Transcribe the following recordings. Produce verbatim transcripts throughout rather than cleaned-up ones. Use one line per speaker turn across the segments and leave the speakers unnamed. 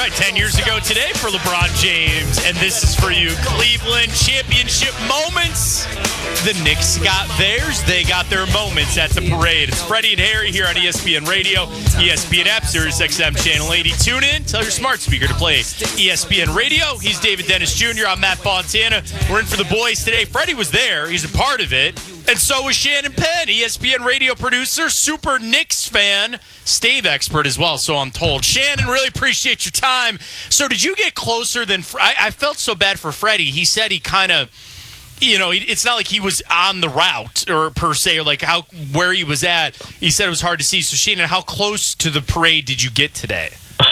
right, ten years ago today for LeBron James, and this is for you, Cleveland championship moments. The Knicks got theirs. They got their moments at the parade. It's Freddie and Harry here on E S P N Radio, E S P N app, Sirius X M Channel eighty. Tune in. Tell your smart speaker to play E S P N Radio. He's David Dennis Junior I'm Matt Fontana. We're in for the boys today. Freddie was there. He's a part of it. And so was Shannon Penn, E S P N radio producer, super Knicks fan, stave expert as well, so I'm told. Shannon, really appreciate your time. So did you get closer than – I felt so bad for Freddie. He said he kind of – you know, it's not like he was on the route or per se, or like how where he was at. He said it was hard to see. So, Shannon, how close to the parade did you get today?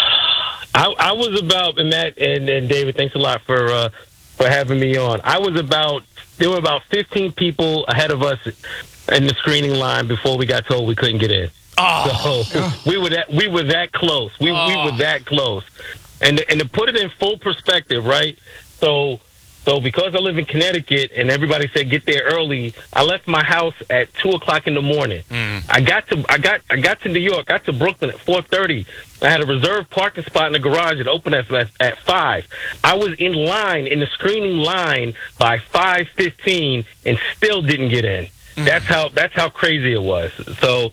I, I was about, and Matt and, and David, thanks a lot for uh, for having me on. I was about – there were about fifteen people ahead of us in the screening line before we got told we couldn't get in.
Oh.
So we were that we were that close. We oh. we were that close. And and to put it in full perspective, right? So so because I live in Connecticut and everybody said get there early, I left my house at two o'clock in the morning. Mm. I got to I got I got to New York, got to Brooklyn at four thirty. I had a reserved parking spot in the garage that opened at, at five. I was in line, in the screening line, by five fifteen and still didn't get in. Mm. That's how that's how crazy it was. So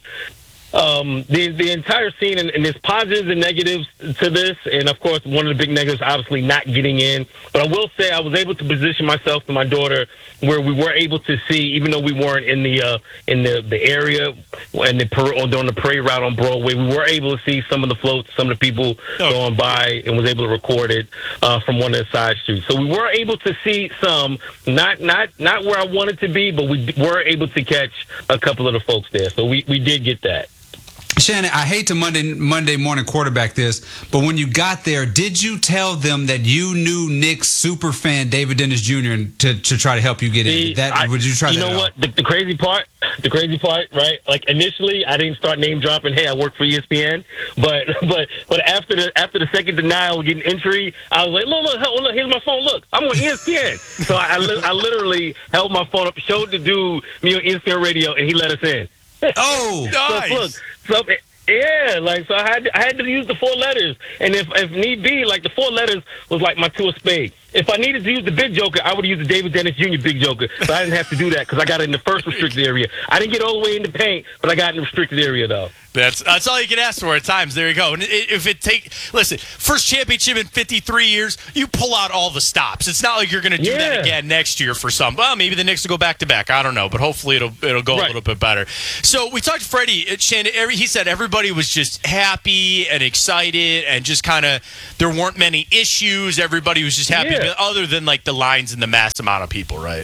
um, the the entire scene, and, and there's positives and negatives to this. And, of course, one of the big negatives, obviously, not getting in. But I will say I was able to position myself and my daughter where we were able to see, even though we weren't in the uh, in the, the area and the par- or during the parade route on Broadway, we were able to see some of the floats, some of the people oh. going by, and was able to record it uh, from one of the side streets. So we were able to see some, not not not where I wanted to be, but we were able to catch a couple of the folks there. So we, we did get that.
Shannon, I hate to Monday Monday morning quarterback this, but when you got there, did you tell them that you knew Knicks super fan David Dennis Junior to, to try to help you get in? That
I,
would you try?
You
that
know what? The, the crazy part, the crazy part, right? Like initially, I didn't start name dropping. Hey, I work for E S P N, but but but after the after the second denial, getting entry, I was like, look, look, look, here's my phone. Look, I'm on E S P N. So I, I, I literally held my phone up, showed the dude me on E S P N radio, and he let us in.
Oh,
nice.
So, look, so, yeah, like, so I had, to, I had to use the four letters. And if, if need be, like, the four letters was like my two of spades. If I needed to use the big joker, I would use the David Dennis Junior big joker. But I didn't have to do that because I got it in the first restricted area. I didn't get all the way in the paint, but I got in the restricted area, though.
That's that's all you can ask for at times. There you go. And if it take listen, first championship in fifty-three years, you pull out all the stops. It's not like you're going to do
yeah.
that again next year for some. Well, maybe the Knicks will go back to back. I don't know, but hopefully it'll it'll go right. a little bit better. So we talked to Freddie. Shannon, he said everybody was just happy and excited, and just kind of there weren't many issues. Everybody was just happy,
yeah.
other than like the lines and the mass amount of people, right?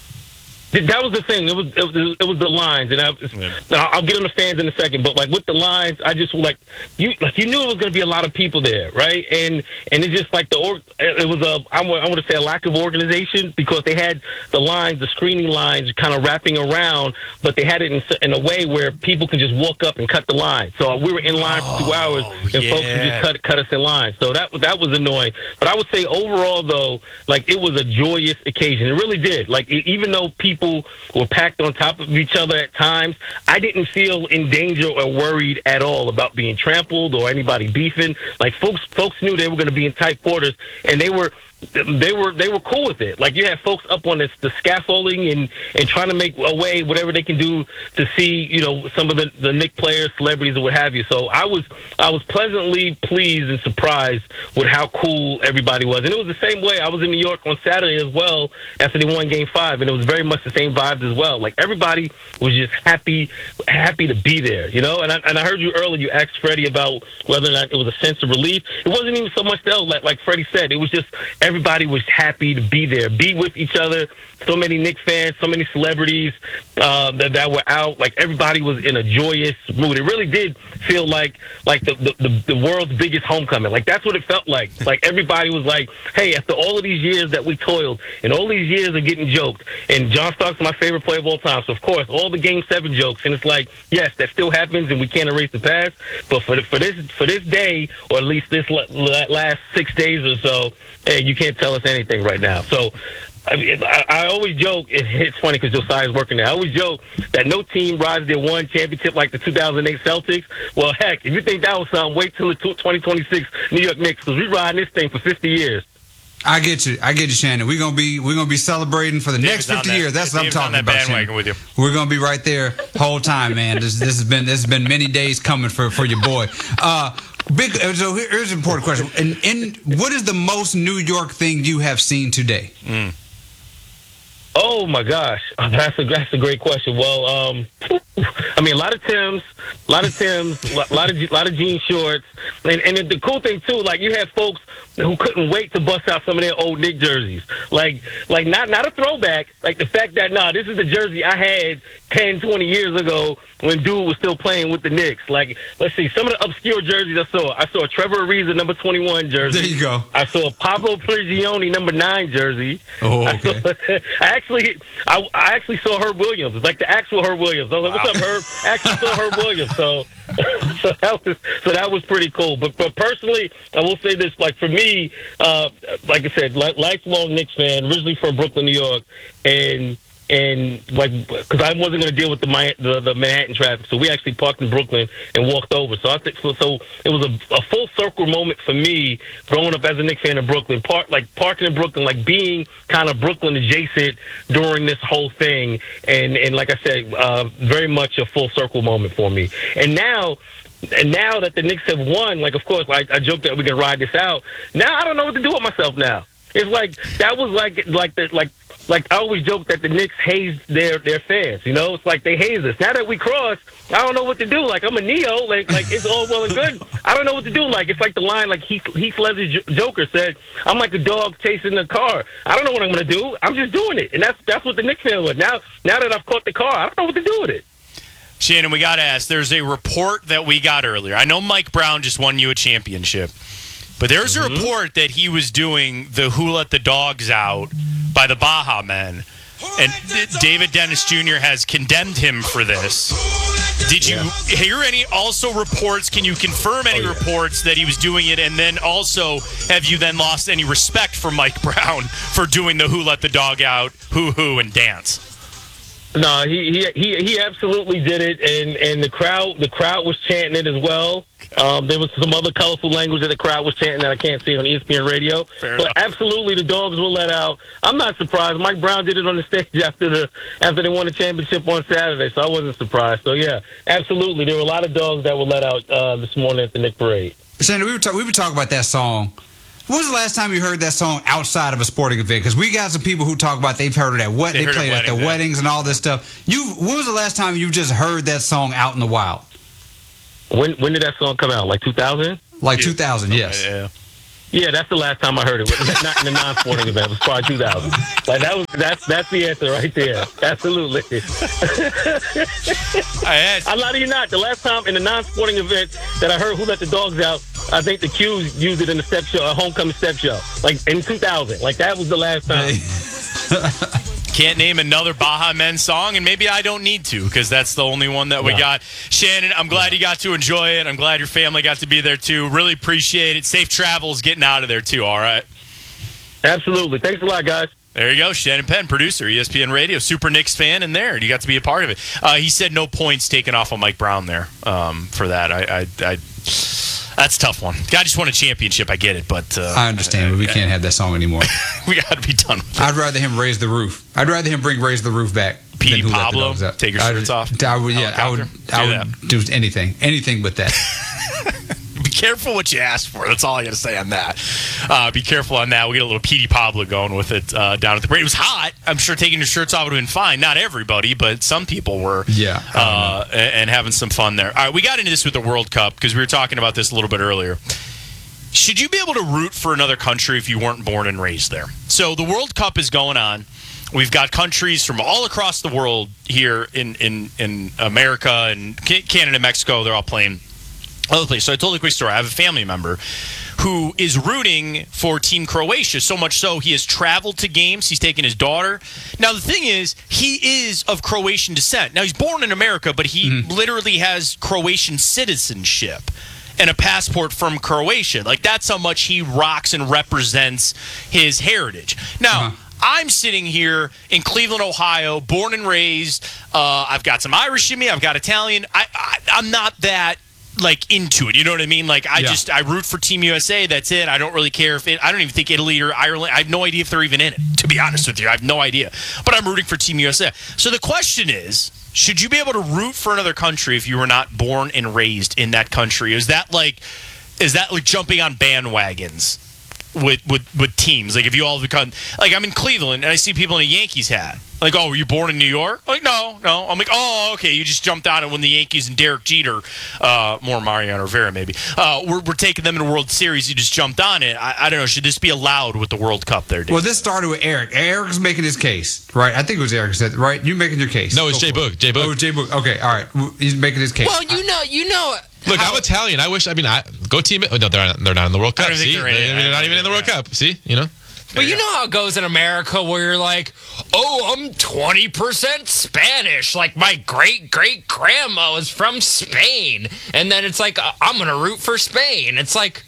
That was the thing. It was it was, it was the lines, and I, yeah. I'll get on the fans in a second. But like with the lines, I just like you like you knew it was going to be a lot of people there, right? And and it's just like the or, it was a I want I want to say a lack of organization because they had the lines, the screening lines, kind of wrapping around, but they had it in, in a way where people could just walk up and cut the line. So we were in line
oh,
for two hours, and
yeah.
folks could just cut cut us in line. So that that was annoying. But I would say overall, though, like it was a joyous occasion. It really did. Like it, even though people People were packed on top of each other at times, I didn't feel in danger or worried at all about being trampled or anybody beefing. Like folks, folks knew they were going to be in tight quarters, and they were. They were they were cool with it. Like you had folks up on this, the scaffolding and, and trying to make a way, whatever they can do to see, you know, some of the, the Knicks players, celebrities, or what have you. So I was I was pleasantly pleased and surprised with how cool everybody was. And it was the same way. I was in New York on Saturday as well after they won Game Five, and it was very much the same vibes as well. Like everybody was just happy happy to be there, you know. And I and I heard you earlier. You asked Freddie about whether or not it was a sense of relief. It wasn't even so much though. Like like Freddie said, it was just. Everybody was happy to be there, be with each other. So many Knicks fans, so many celebrities uh, that, that were out. Like everybody was in a joyous mood. It really did feel like like the, the, the, the world's biggest homecoming. Like that's what it felt like. Like everybody was like, hey, after all of these years that we toiled and all these years of getting joked, and John Starks is my favorite player of all time. So of course, all the Game Seven jokes, and it's like, yes, that still happens, and we can't erase the past. But for the, for this for this day, or at least this last six days or so, hey, you can't tell us anything right now. So I mean, I, I always joke. It, it's funny because Josiah's working there. I always joke that no team rises their one championship like the two thousand eight Celtics. Well, heck, if you think that was something, wait till the twenty twenty-six New York Knicks, because we riding this thing for fifty years.
I get you. I get you, Shannon. We're gonna be we're gonna be celebrating for the
David's
next fifty
that,
years. That's what I'm talking
on that
about.
Bandwagon
Shannon.
with you.
We're gonna be right there whole time, man. This this has been this has been many days coming for, for your boy. Uh, big. So here's an important question. And in what is the most New York thing you have seen today?
Mm.
Oh my gosh, that's a that's a great question. Well, um, I mean, a lot of Timbs, a lot of Timbs, a lot of a lot of jean shorts, and and the cool thing too, like you had folks who couldn't wait to bust out some of their old Knick jerseys, like like not not a throwback, like the fact that nah, this is the jersey I had ten, twenty years ago when dude was still playing with the Knicks. Like, let's see, some of the obscure jerseys I saw. I saw a Trevor Ariza number twenty-one jersey.
There you go.
I saw a Pablo Prigioni number nine jersey.
Oh,
I,
okay.
saw, I actually, I, I actually saw Herb Williams. It's like the actual Herb Williams. I was like, "What's up, Herb?" I actually saw Herb Williams. So, so that was so that was pretty cool. But but personally, I will say this: like for me, uh, like I said, li- lifelong Knicks fan, originally from Brooklyn, New York, and. And like, because I wasn't going to deal with the, the the Manhattan traffic, so we actually parked in Brooklyn and walked over. So I think so, so it was a, a full circle moment for me growing up as a Knicks fan in Brooklyn. Park like parking in Brooklyn, like being kind of Brooklyn adjacent during this whole thing, and and like I said, uh, very much a full circle moment for me. And now. And now that the Knicks have won, like, of course, like I joked that we can ride this out. Now I don't know what to do with myself now. It's like that was like like the like like I always joke that the Knicks haze their their fans. You know, it's like they haze us. Now that we crossed, I don't know what to do. Like I'm a Neo. Like like it's all well and good. I don't know what to do. Like it's like the line like Heath Heath Ledger's Joker said, "I'm like a dog chasing a car. I don't know what I'm gonna do. I'm just doing it." And that's that's what the Knicks fan was. Now now that I've caught the car, I don't know what to do with it.
Shannon, we got to ask, there's a report that we got earlier. I know Mike Brown just won you a championship, but there's mm-hmm. a report that he was doing the Who Let the Dogs Out by the Baha Men, and David Dennis Junior has condemned him for this. Did you yeah. hear any also reports? Can you confirm any oh, yeah. reports that he was doing it? And then also, have you then lost any respect for Mike Brown for doing the Who Let the Dog Out, hoo hoo, and dance?
No, he, he he he absolutely did it, and, and the crowd the crowd was chanting it as well. Um, there was some other colorful language that the crowd was chanting that I can't see on E S P N Radio.
Fair
but
enough.
Absolutely, the dogs were let out. I'm not surprised. Mike Brown did it on the stage after the after they won the championship on Saturday, so I wasn't surprised. So yeah, absolutely, there were a lot of dogs that were let out uh, this morning at the Knick Parade.
Shannon, we were talk- we were talking about that song. When was the last time you heard that song outside of a sporting event? Because we got some people who talk about they've heard it at what they,
they
played at their
weddings,
weddings and all this stuff. You, when was the last time you just heard that song out in the wild?
When when did that song come out? Like two thousand?
Like two thousand, yes.
Yeah.
Yeah, that's the last time I heard it. Not in the non-sporting event. It was probably two thousand. Like that was that's that's the answer right there. Absolutely.
I had.
I'm lying to you not. The last time in the non-sporting event that I heard Who Let the Dogs Out, I think the Q's used it in the step show, a homecoming step show, like in two thousand. Like that was the last time.
Can't name another Baha Men song, and maybe I don't need to because that's the only one that we
no.
got. Shannon, I'm glad you got to enjoy it. I'm glad your family got to be there too. Really appreciate it. Safe travels getting out of there too, all right?
Absolutely. Thanks a lot, guys.
There you go. Shannon Penn, producer, E S P N Radio, super Knicks fan in there. You got to be a part of it. Uh, he said no points taken off on Mike Brown there um, for that. I, I, I That's a tough one. Guy just won a championship. I get it, but uh,
I understand, but we can't have that song anymore.
We got to be done with it.
I'd rather him raise the roof. I'd rather him bring raise the roof back.
P.
than Who Let the
Pablo,
Dogs Out.
take your shirts
I'd,
off.
I would, yeah, I would.
Helicopter.
I
Do
would do anything, anything but that.
Be careful what you ask for. That's all I got to say on that. Uh, be careful on that. We get a little P D Pablo going with it uh, down at the parade. It was hot. I'm sure taking your shirts off would have been fine. Not everybody, but some people were.
Yeah.
Uh, and having some fun there. All right, we got into this with the World Cup because we were talking about this a little bit earlier. Should you be able to root for another country if you weren't born and raised there? So the World Cup is going on. We've got countries from all across the world here in, in, in America and Canada, Mexico. They're all playing other places. So I told a quick story. I have a family member who is rooting for Team Croatia, so much so he has traveled to games. He's taken his daughter. Now, the thing is, he is of Croatian descent. Now, he's born in America, but he mm-hmm. literally has Croatian citizenship and a passport from Croatia. Like, that's how much he rocks and represents his heritage. Now, uh-huh. I'm sitting here in Cleveland, Ohio, born and raised. Uh, I've got some Irish in me. I've got Italian. I, I, I'm not that like into it. You know what I mean? Like I
Yeah.
just I root for Team U S A. That's it. I don't really care if it. I don't even think Italy or Ireland. I have no idea if they're even in it. To be honest with you, I have no idea. But I'm rooting for Team U S A. So the question is, should you be able to root for another country if you were not born and raised in that country? Is that like, is that like jumping on bandwagons with with with teams? Like if you all become like I'm in Cleveland and I see people in a Yankees hat. Like, oh, were you born in New York? Like, no, no. I'm like, oh, okay. You just jumped on it when the Yankees and Derek Jeter, uh, more Mariano Rivera maybe, uh, we're, we're taking them in a World Series. You just jumped on it. I, I don't know. Should this be allowed with the World Cup there, Dave?
Well, this started with Eric. Eric's making his case, right? I think it was Eric who said, right? You making your case?
No, it's
Go
Jay
for it.
Boog. Jay Boog.
Oh, Jay Boog. Okay, all right. He's making his case.
Well, you know, you know.
Look,
how-
I'm Italian. I wish. I mean, I go team. Oh, no, they're not, they're not in the World
I
Cup.
don't think
See,
they're in it.
They-
I
they're
don't
not
think
even in the
they're
World
in
Cup. See, you know.
But you know how it goes in America where you're like, oh, I'm twenty percent Spanish. Like my great great grandma was from Spain. And then it's like, uh, I'm going to root for Spain. It's like,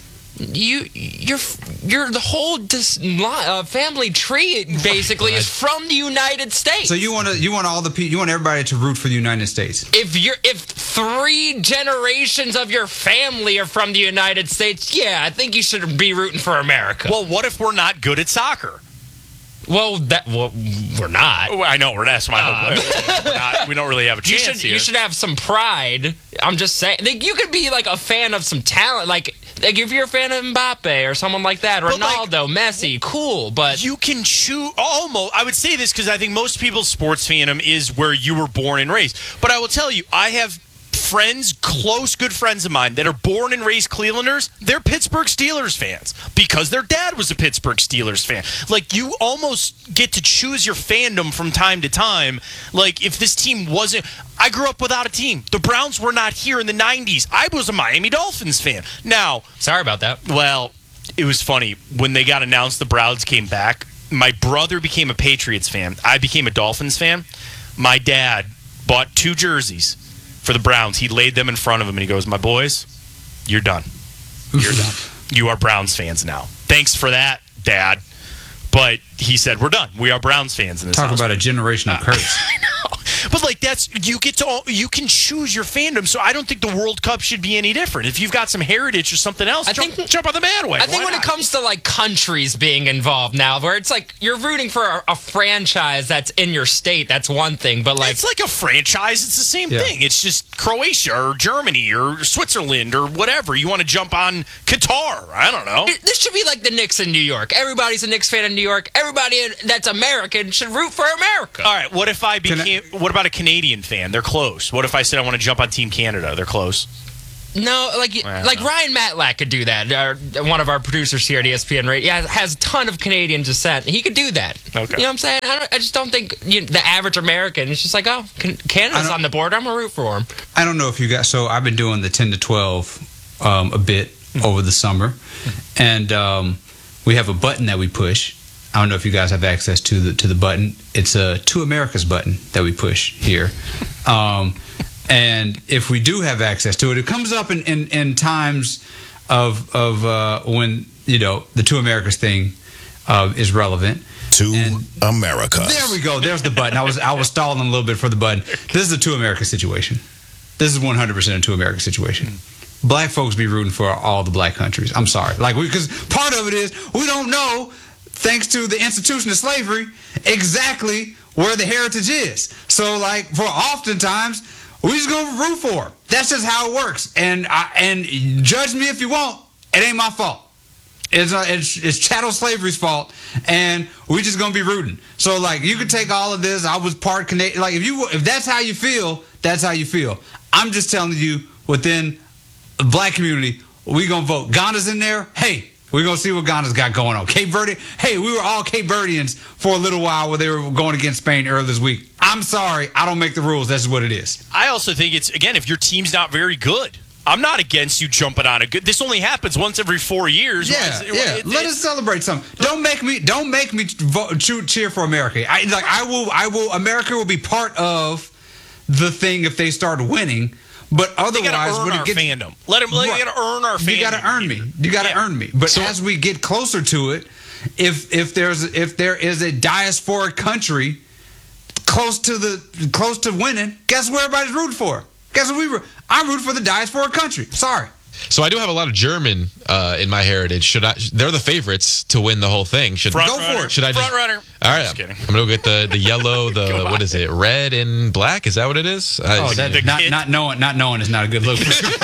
you, you're, you're the whole dis- li- uh, family tree basically is from the United States.
So you want to, you want all the pe- you want everybody to root for the United States.
if you're if three generations of your family are from the United States, yeah, I think you should be rooting for America.
well, what if we're not good at soccer?
Well, that well, we're not.
Well, I know we're that's my whole point. We're not, we don't really have a
You
chance
should
here.
you should have some pride. I'm just saying, like, you could be like a fan of some talent, like like if you're a fan of Mbappe or someone like that,
But, like,
Ronaldo, Messi, cool. But
You can choose almost. I would say this because I think most people's sports fandom is where you were born and raised. But I will tell you, I have friends, close, good friends of mine that are born and raised Clevelanders. They're Pittsburgh Steelers fans because their dad was a Pittsburgh Steelers fan. Like, you almost get to choose your fandom from time to time. Like, if this team wasn't. I grew up without a team. The Browns were not here in the nineties. I was a Miami Dolphins fan. Now,
sorry about that.
well, it was funny. When they got announced the Browns came back, my brother became a Patriots fan. I became a Dolphins fan. My dad bought two jerseys for the Browns. He laid them in front of him, and he goes, my boys, you're done. You're done. You are Browns fans now. Thanks for that, Dad. But he said, we're done. We are Browns fans in this
Talk
house.
about a generational curse.
I know. But, like, that's, you get to, you can choose your fandom, so I don't think the World Cup should be any different. If you've got some heritage or something else,
I
jump,
think-
jump on the bandwagon.
I think
Why
when
not?
it comes to like countries being involved now, where it's like you're rooting for a, a franchise that's in your state, that's one thing. But like,
It's like a franchise. It's the same
Yeah.
thing. It's just Croatia or Germany or Switzerland or whatever. You want to jump on Qatar. I don't know.
It- this should be like the Knicks in New York. Everybody's a Knicks fan in New York. Everybody in- that's American should root for America.
All right. What if I
Can I-
became. what about a Canadian fan? They're close. What if I said I want to jump on Team Canada? They're close.
No, like
I don't
like
know.
Ryan Matlack could do that. Our, one of our producers here at E S P N Radio yeah, has a ton of Canadian descent. He could do that.
Okay.
You know what I'm saying? I, don't, I just don't think you know, the average American is just like, oh, can, Canada's
don't-
on the border. I'm gonna root for him.
I don't know if you got. So I've been doing the ten to twelve um, a bit over the summer, and um, we have a button that we push. I don't know if you guys have access to the to the button. It's a Two Americas button that we push here. Um, and if we do have access to it, it comes up in, in, in times of of uh, when you know the Two Americas thing uh, is relevant.
To
And-
America.
There we go. There's the button. I was I was stalling a little bit for the button. This is a Two America situation. This is one hundred percent a Two America situation. Black folks be rooting for all the black countries. I'm sorry. Like, because part of it is we don't know, thanks to the institution of slavery, exactly where the heritage is. So, like, for oftentimes, we just gonna root for them. That's just how it works. And I, and judge me if you want. It ain't my fault. It's, uh, it's it's chattel slavery's fault, and we just gonna be rooting. So, like, you can take all of this. I was part Canadian. Like, if you if that's how you feel, that's how you feel. I'm just telling you, within the black community, we gonna vote. Ghana's in there. Hey, we gonna see what Ghana's got going on. Cape Verde. Hey, we were all Cape Verdeans for a little while where they were going against Spain earlier this week. I'm sorry, I don't make the rules. That's what it is.
I also think it's, again, if your team's not very good. I'm not against you jumping on a good. This only happens once every four years.
Yeah,
It-
yeah.
it-
Let
it-
us celebrate something. Don't make me. Don't make me vote, cheer, cheer for America. I like. I will. I will. America will be part of the thing if they start winning. But
They
otherwise,
gotta earn
when
our
it gets,
fandom. Let them. Let
Right.
They gotta earn our fandom.
You got to earn me. You got to
Yeah.
earn me. But
So-
as we get closer to it, if if there's if there is a diaspora country close to the close to winning, guess what everybody's rooting for? Guess what we were? I'm rooting for the diaspora country. Sorry.
So I do have a lot of German uh, in my heritage. Should I? They're the favorites to win the whole thing. Should
Front
go
runner.
for it? Should I just?
Front runner.
All right,
Just kidding.
I'm gonna go get the the yellow, the what is it? Red and black. Is that what it is?
Oh,
I,
that,
The
not
kid-
not knowing not knowing is not a good look.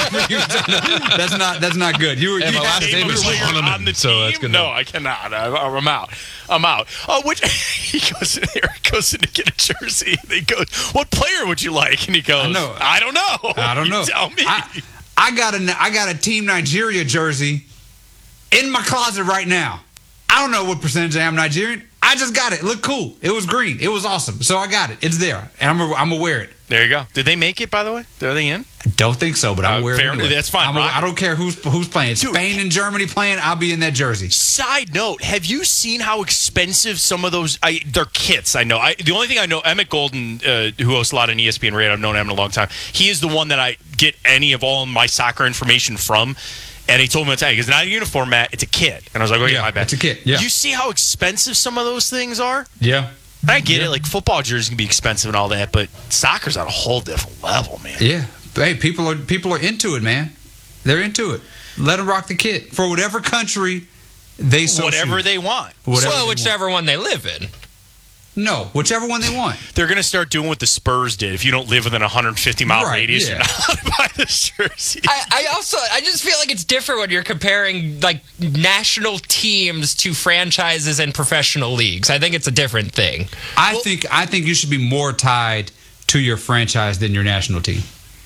that's not that's not good. You were
And
you
my
had-
last
Name
name
a
is
player
Horniman,
on the
so
team?
that's good.
No, I cannot. I, I'm out. I'm out. Oh, which he goes in there, goes in to get a jersey. And he goes, "What player would you like?" And he goes,
I know.
I don't know.
I don't
You
know.
Tell me.
I, I got a I got a Team Nigeria jersey in my closet right now. I don't know what percentage I am Nigerian. I just got it. It looked cool. It was green. It was awesome. So I got it. It's there, and I'm a, I'm gonna wear it.
There you go. Did they make it, by the way? Are they in?
I don't think so, but I'm
Uh,
wearing
fair-
it. Anyway.
that's fine,
I'm a,
Rock.
I don't care who's who's playing.
Dude.
Spain and Germany playing. I'll be in that jersey.
Side note: have you seen how expensive some of those? I, they're kits. I know. I, the only thing I know, Emmett Golden, uh, who hosts a lot on E S P N Radio, I've known him a long time. He is the one that I get any of all my soccer information from. And he told me to tell you, it's not a uniform, Matt. It's a kit. And I was like, oh, yeah,
Yeah,
my bad.
it's a kit, yeah.
You see how expensive some of those things are?
Yeah.
I get
Yeah.
it. Like, football jerseys can be expensive and all that, but soccer's on a whole different level, man.
Yeah. Hey, people are people are into it, man. They're into it. Let them rock the kit for whatever country they so
Whatever
choose.
they want.
Whatever they
So
want.
whichever one they live in.
No, whichever one they want.
They're going to start doing what the Spurs did. If you don't live within a one hundred fifty mile
Right,
radius,
yeah.
you're not allowed to buy this jersey.
I, I also I just feel like it's different when you're comparing like national teams to franchises and professional leagues. I think it's a different thing.
I think I think you should be more tied to your franchise than your national team.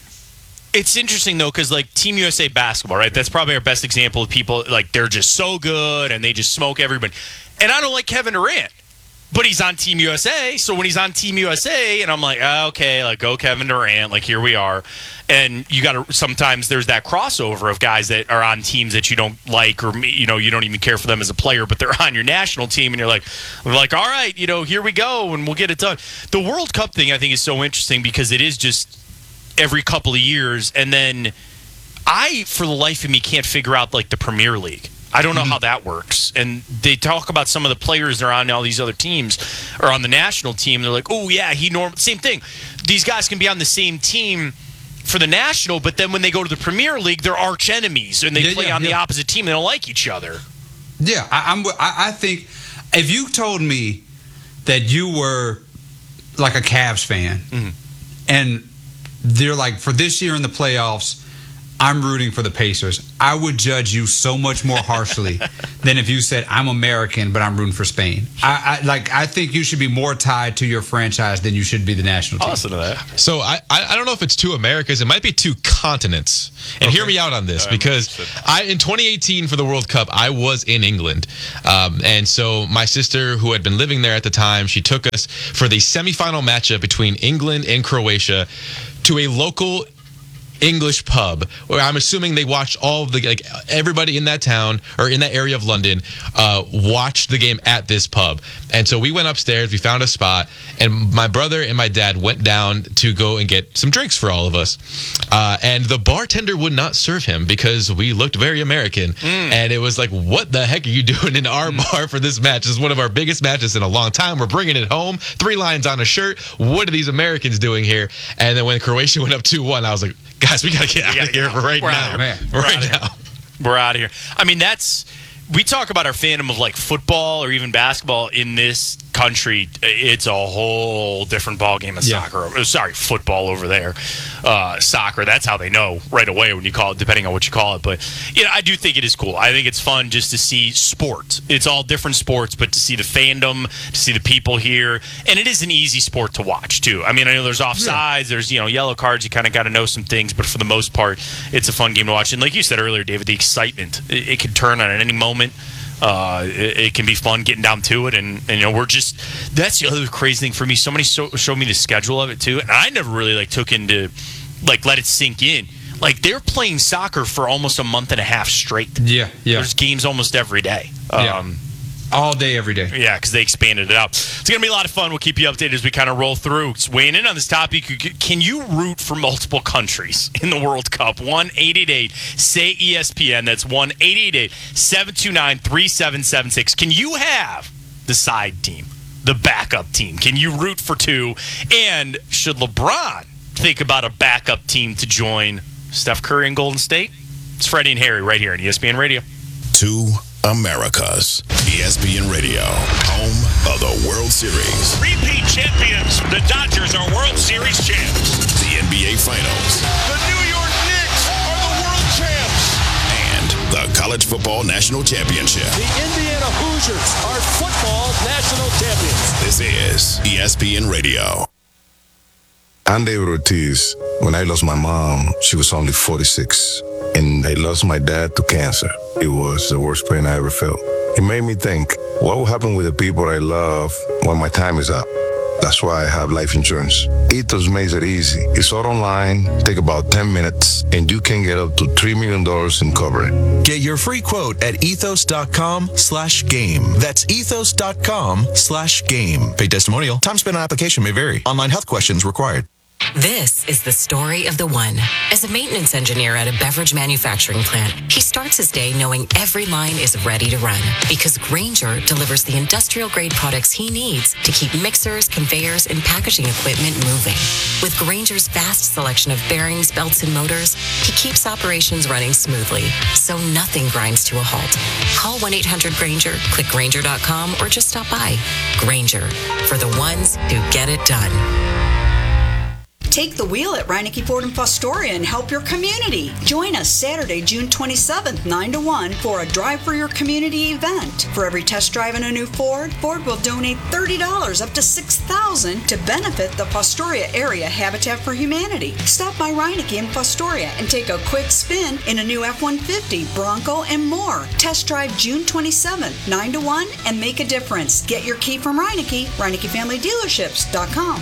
It's interesting though, because like Team U S A basketball, right? That's probably our best example of people like they're just so good and they just smoke everybody. And I don't like Kevin Durant, but he's on Team U S A. So when he's on Team U S A, and I'm like, oh, okay, like go Kevin Durant, like here we are. And you got to sometimes there's that crossover of guys that are on teams that you don't like, or you know you don't even care for them as a player, but they're on your national team, and you're like, we're like, all right, you know, here we go, and we'll get it done. The World Cup thing I think is so interesting because it is just every couple of years, and then I, for the life of me, can't figure out like the Premier League. I don't know
Mm-hmm.
how that works. And they talk about some of the players that are on all these other teams or on the national team. They're like, oh, yeah, he norm same thing. These guys can be on the same team for the national, but then when they go to the Premier League, they're arch enemies and they
Yeah,
play
yeah,
on the
yeah.
opposite team. They don't like each other.
Yeah, I, I'm. I, I think if you told me that you were like a Cavs fan,
Mm-hmm.
and they're like for this year in the playoffs, I'm rooting for the Pacers, I would judge you so much more harshly than if you said I'm American but I'm rooting for Spain. I, I like. I think you should be more tied to your franchise than you should be the national team.
Listen to that.
So I, I I don't know if it's two Americas. It might be two continents. And hear me out on this because I in twenty eighteen for the World Cup I was in England, um, and so my sister who had been living there at the time, she took us for the semifinal matchup between England and Croatia to a local English pub where I'm assuming they watched all of the like everybody in that town or in that area of London uh, watched the game at this pub. And so we went upstairs, we found a spot, and my brother and my dad went down to go and get some drinks for all of us. Uh, and the bartender would not serve him because we looked very American. Mm. And it was like, what the heck are you doing in our mm. bar for this match? This is one of our biggest matches in a long time. We're bringing it home. Three lines on a shirt. What are these Americans doing here? And then when Croatia went up two one, I was like, guys, we got to get out
gotta
of here
get out.
right
We're
now.
out.
Man,
we're
right
out
now.
We're out of here. I mean, that's we talk about our fandom of like football or even basketball in this country. It's a whole different ballgame of
Yeah.
soccer. Oh, sorry, football over there. Uh, soccer, that's how they know right away when you call it, depending on what you call it. But, you know, I do think it is cool. I think it's fun just to see sport. It's all different sports, but to see the fandom, to see the people here. And it is an easy sport to watch, too. I mean, I know there's offsides, there's, you know, yellow cards. You kind of got to know some things. But for the most part, it's a fun game to watch. And like you said earlier, David, the excitement. It, it can turn on at any moment. Uh, it, it can be fun getting down to it, and, and you know we're just that's the other crazy thing for me. Somebody so, showed me the schedule of it too, and I never really like took into like let it sink in. Like they're playing soccer for almost a month and a half straight.
Yeah, yeah.
There's games almost every day.
Yeah.
Um,
All day, every day.
Yeah, because they expanded it out. It's going to be a lot of fun. We'll keep you updated as we kind of roll through. Just weighing in on this topic, can you root for multiple countries in the World Cup? one eight eight eight S A Y E S P N. That's one eight eight eight seven two nine three seven seven six. Can you have the side team, the backup team? Can you root for two? And should LeBron think about a backup team to join Steph Curry and Golden State? It's Freddie and Harry right here on E S P N Radio.
Two Americas. E S P N Radio, home of the World Series.
Repeat champions. The Dodgers are World Series champs.
The N B A Finals.
The New York Knicks are the world champs.
And the College Football National Championship.
The Indiana Hoosiers are football national champions.
This is E S P N Radio.
I'm David Ortiz. When I lost my mom, she was only forty-six. And I lost my dad to cancer. It was the worst pain I ever felt. It made me think, what will happen with the people I love when my time is up? That's why I have life insurance. Ethos makes it easy. It's all online, take about ten minutes, and you can get up to three million dollars in coverage.
Get your free quote at ethos.com slash game. That's ethos.com slash game. Paid testimonial. Time spent on application may vary. Online health questions required.
This is the story of the one. As a maintenance engineer at a beverage manufacturing plant, he starts his day knowing every line is ready to run because Grainger delivers the industrial-grade products he needs to keep mixers, conveyors, and packaging equipment moving. With Grainger's vast selection of bearings, belts, and motors, he keeps operations running smoothly, so nothing grinds to a halt. Call one eight hundred Grainger, click Grainger dot com, or just stop by. Grainger, for the ones who get it done.
Take the wheel at Reineke Ford in Fostoria and help your community. Join us Saturday, June twenty-seventh, nine to one for a Drive for Your Community event. For every test drive in a new Ford, Ford will donate thirty dollars up to six thousand dollars to benefit the Fostoria Area Habitat for Humanity. Stop by Reineke in Fostoria and take a quick spin in a new F one fifty, Bronco, and more. Test drive June twenty-seventh, nine to one, and make a difference. Get your key from Reineke, Reineke Family Dealerships dot com.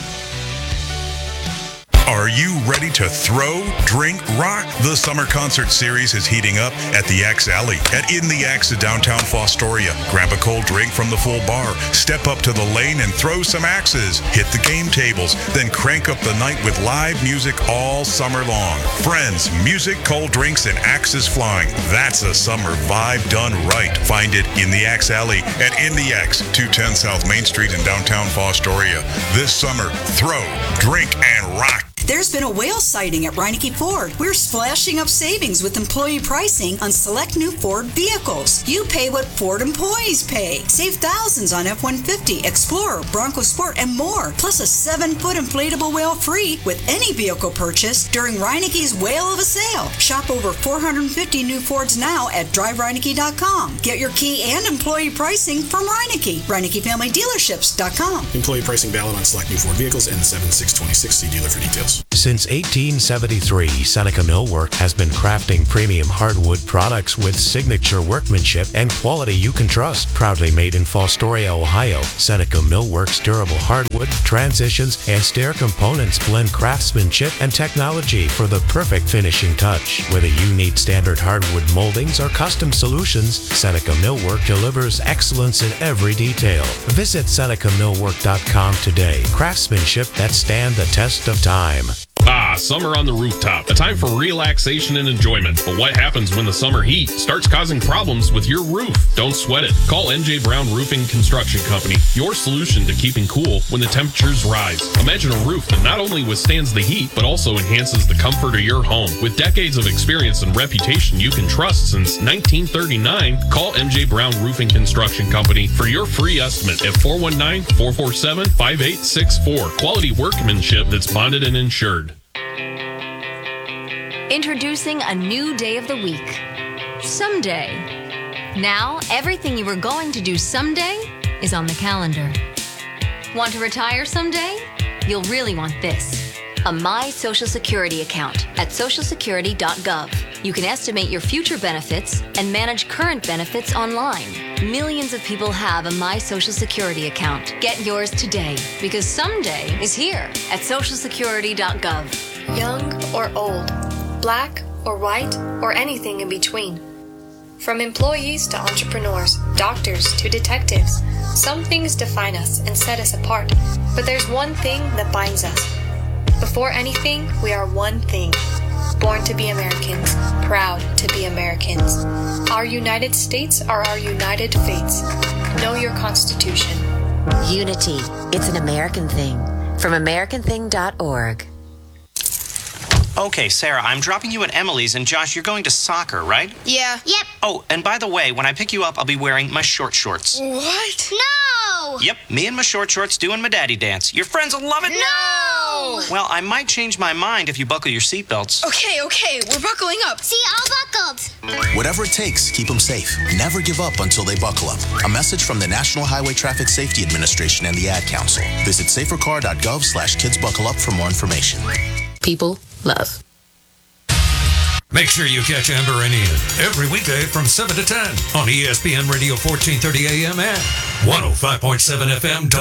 Are you ready to throw, drink, rock? The summer concert series is heating up at the Axe Alley at In the Axe at downtown Fostoria. Grab a cold drink from the full bar, step up to the lane and throw some axes, hit the game tables, then crank up the night with live music all summer long. Friends, music, cold drinks, and axes flying. That's a summer vibe done right. Find it in the Axe Alley at In the Axe, two ten South Main Street in downtown Fostoria. This summer, throw, drink, and rock.
There's been a whale sighting at Reineke Ford. We're splashing up savings with employee pricing on select new Ford vehicles. You pay what Ford employees pay. Save thousands on F one fifty, Explorer, Bronco Sport, and more. Plus a seven-foot inflatable whale free with any vehicle purchase during Reineke's Whale of a Sale. Shop over four hundred fifty new Fords now at drive reineke dot com. Get your key and employee pricing from Reineke. Reineke Family Dealerships dot com.
Employee pricing valid on select new Ford vehicles and seven six twenty-six. See dealer for details.
Since eighteen seventy-three, Seneca Millwork has been crafting premium hardwood products with signature workmanship and quality you can trust. Proudly made in Fostoria, Ohio, Seneca Millwork's durable hardwood, transitions, and stair components blend craftsmanship and technology for the perfect finishing touch. Whether you need standard hardwood moldings or custom solutions, Seneca Millwork delivers excellence in every detail. Visit Seneca Millwork dot com today. Craftsmanship that stand the test of time.
Ah, summer on the rooftop. A time for relaxation and enjoyment. But what happens when the summer heat starts causing problems with your roof? Don't sweat it. Call M J Brown Roofing Construction Company. Your solution to keeping cool when the temperatures rise. Imagine a roof that not only withstands the heat, but also enhances the comfort of your home. With decades of experience and reputation you can trust since nineteen thirty-nine, call M J Brown Roofing Construction Company for your free estimate at four one nine, four four seven, five eight six four. Quality workmanship that's bonded and insured.
Introducing a new day of the week. Someday. Now, everything you were going to do someday is on the calendar. Want to retire someday? You'll really want this. A My Social Security account at social security dot gov. You can estimate your future benefits and manage current benefits online. Millions of people have a My Social Security account. Get yours today because someday is here at social security dot gov.
Young or old, black or white, or anything in between. From employees to entrepreneurs, doctors to detectives, some things define us and set us apart, but there's one thing that binds us. Before anything, we are one thing. Born to be Americans, proud to be Americans. Our United States are our united fates. Know your Constitution.
Unity. It's an American thing. From American Thing dot org.
Okay, Sarah, I'm dropping you at Emily's, and Josh, you're going to soccer, right?
Yeah. Yep.
Oh, and by the way, when I pick you up, I'll be wearing my short shorts.
What? No!
Yep, me and my short shorts doing my daddy dance. Your friends will love it.
No!
Well, I might change my mind if you buckle your seatbelts.
Okay, okay, we're buckling up. See, all buckled.
Whatever it takes, keep them safe. Never give up until they buckle up. A message from the National Highway Traffic Safety Administration and the Ad Council. Visit safercar.gov slash kids buckle up for more information.
People love.
Make sure you catch Amber and Ian every weekday from seven to ten on E S P N Radio fourteen thirty A M and one oh five point seven F M.